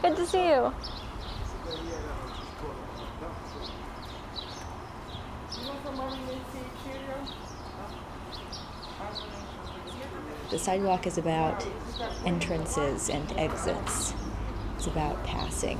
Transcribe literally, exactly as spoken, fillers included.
Good to see you. The sidewalk is about entrances and exits. It's about passing.